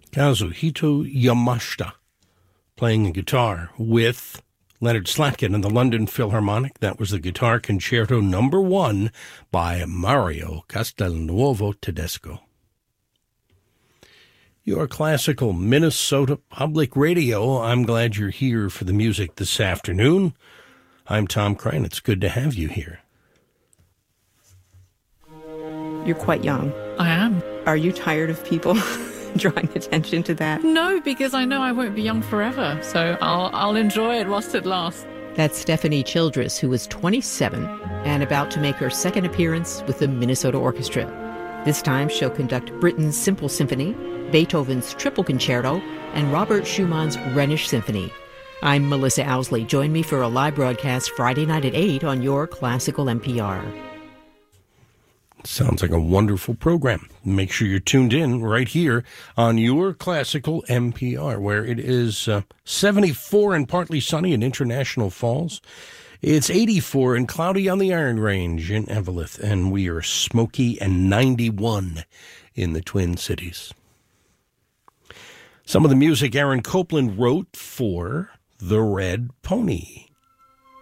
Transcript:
Kazuhito Yamashita playing the guitar with Leonard Slatkin and the London Philharmonic. That was the Guitar Concerto No. 1 by Mario Castelnuovo Tedesco. Your classical Minnesota Public Radio. I'm glad you're here for the music this afternoon. I'm Tom Crane. It's good to have you here. You're quite young. I am. Are you tired of people drawing attention to that? No, because I know I won't be young forever, so I'll enjoy it whilst it lasts. That's Stephanie Childress, who is 27 and about to make her second appearance with the Minnesota Orchestra. This time she'll conduct Britten's Simple Symphony, Beethoven's Triple Concerto, and Robert Schumann's Rhenish Symphony. I'm Melissa Owsley. Join me for a live broadcast Friday night at 8 on your Classical NPR. Sounds like a wonderful program. Make sure you're tuned in right here on your Classical NPR, where it is 74 and partly sunny in International Falls. It's 84 and cloudy on the Iron Range in Eveleth, and we are smoky and 91 in the Twin Cities. Some of the music Aaron Copland wrote for The Red Pony.